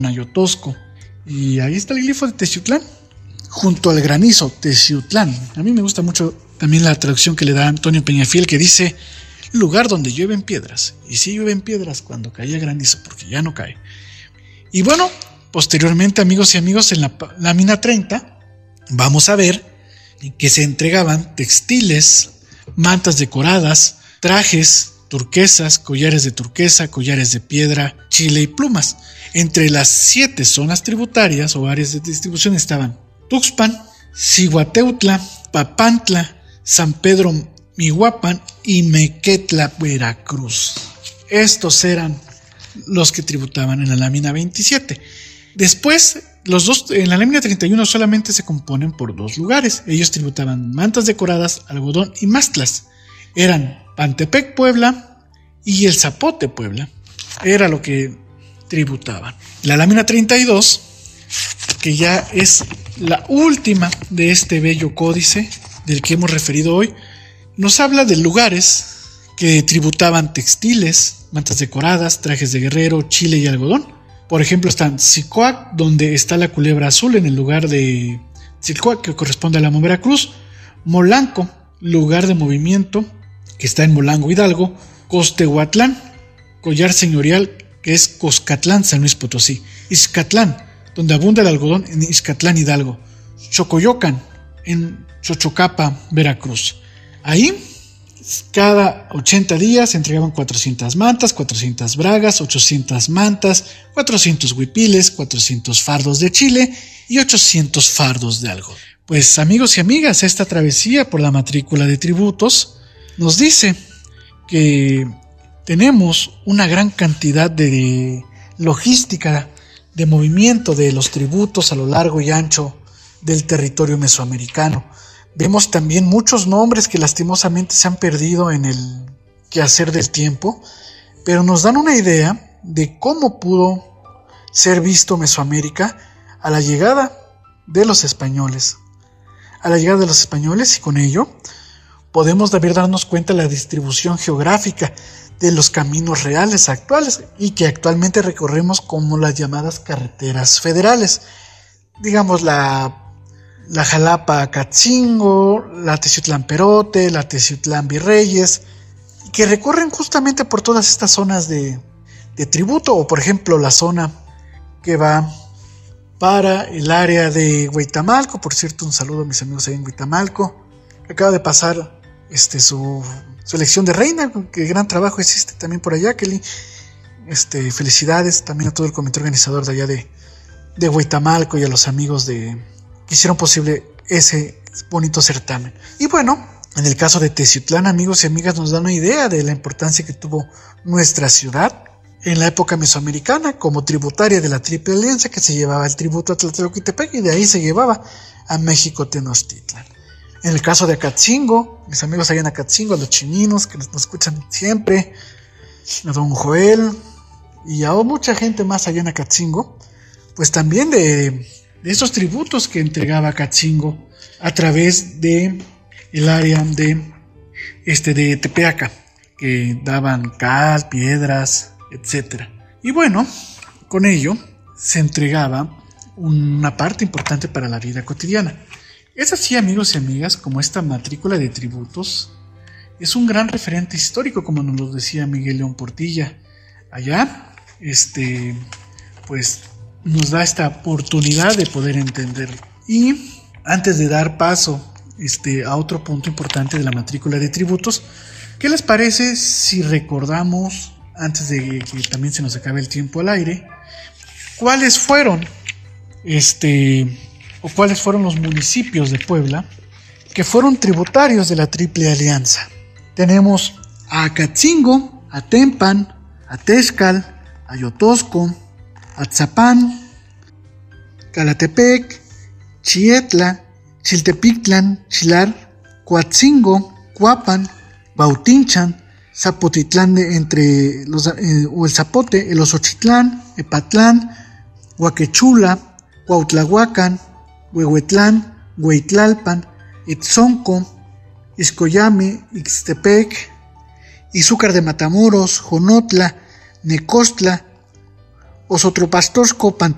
Ayotosco. Y ahí está el glifo de Teciutlán, junto al granizo, Teciutlán. A mí me gusta mucho también la traducción que le da Antonio Peñafiel, que dice: lugar donde llueven piedras. Y sí llueven piedras cuando caía granizo, porque ya no cae. Y bueno, posteriormente, amigos y amigos, en la lámina 30 vamos a ver que se entregaban textiles, mantas decoradas, trajes, turquesas, collares de turquesa, collares de piedra, chile y plumas. Entre las 7 zonas tributarias o áreas de distribución estaban Tuxpan, Cihuateutla, Papantla, San Pedro Mihuapan y Mequetla, Veracruz. Estos eran los que tributaban en la lámina 27. Después, los dos en la lámina 31 solamente se componen por 2 lugares. Ellos tributaban mantas decoradas, algodón y mastlas. Eran Pantepec, Puebla, y el Zapote, Puebla. Era lo que tributaban. La lámina 32, que ya es la última de este bello códice del que hemos referido hoy, nos habla de lugares que tributaban textiles, mantas decoradas, trajes de guerrero, chile y algodón. Por ejemplo, están Cicoac, donde está la culebra azul en el lugar de Cicoac, que corresponde a la Veracruz. Molanco, lugar de movimiento, que está en Molango, Hidalgo. Costehuatlán, collar señorial, que es Coscatlán, San Luis Potosí. Ixcatlán, donde abunda el algodón, en Ixcatlán, Hidalgo. Chocoyocan, en Xochocapa, Veracruz. Ahí, cada 80 días se entregaban 400 mantas, 400 bragas, 800 mantas, 400 huipiles, 400 fardos de chile y 800 fardos de algodón. Pues amigos y amigas, esta travesía por la matrícula de tributos nos dice que tenemos una gran cantidad de logística, de movimiento de los tributos a lo largo y ancho del territorio mesoamericano. Vemos también muchos nombres que lastimosamente se han perdido en el quehacer del tiempo, pero nos dan una idea de cómo pudo ser visto Mesoamérica a la llegada de los españoles. A la llegada de los españoles, y con ello podemos darnos cuenta de la distribución geográfica de los caminos reales actuales y que actualmente recorremos como las llamadas carreteras federales. Digamos la Jalapa-Catzingo, la Teciutlán-Perote, la Teciutlán-Virreyes, que recorren justamente por todas estas zonas de tributo, o por ejemplo la zona que va para el área de Huitamalco. Por cierto, un saludo a mis amigos ahí en Huitamalco, que acaba de pasar su elección de reina, que gran trabajo hiciste también por allá, Kelly. Felicidades también a todo el comité organizador de allá de Huitamalco y a los amigos que hicieron posible ese bonito certamen. Y bueno, en el caso de Teciutlán, amigos y amigas, nos da una idea de la importancia que tuvo nuestra ciudad en la época mesoamericana como tributaria de la Triple Alianza, que se llevaba el tributo a Tlatelolco-Itepec y de ahí se llevaba a México-Tenochtitlan. En el caso de Acatzingo, mis amigos allá en Acatzingo, a los chininos que nos escuchan siempre, a don Joel y a mucha gente más allá en Acatzingo, pues también de esos tributos que entregaba Acatzingo a través de el área de Tepeaca, que daban cal, piedras, etc. Y bueno, con ello se entregaba una parte importante para la vida cotidiana. Es así, amigos y amigas, como esta matrícula de tributos es un gran referente histórico, como nos lo decía Miguel León Portilla. Allá, pues nos da esta oportunidad de poder entenderlo. Y antes de dar paso a otro punto importante de la matrícula de tributos, ¿qué les parece si recordamos, antes de que también se nos acabe el tiempo al aire, cuáles fueron los municipios de Puebla que fueron tributarios de la Triple Alianza? Tenemos a Acatzingo, a Tempan, a Texcal, a Ayotosco, Atzapán, Calatepec, Chietla, Chiltepictlán, Chilar, Coatzingo, Cuapan, Bautinchan, Zapotitlán o el Zapote, el Osochitlán, Epatlán, Huaquechula, Cuautlahuacan, Huehuetlán, Hueytlalpan, Itzonco, Izcoyame, Ixtepec, Izúcar de Matamoros, Jonotla, Necostla, Osotropastosco, Pantepec,